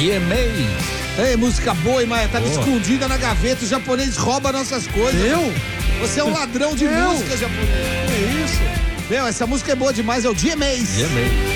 DMA. Ei, música boa, hein, Maia? Tava escondida na gaveta, o japonês rouba nossas coisas. Você é um ladrão de música, japonês. É isso. Meu, essa música é boa demais, é o DMA.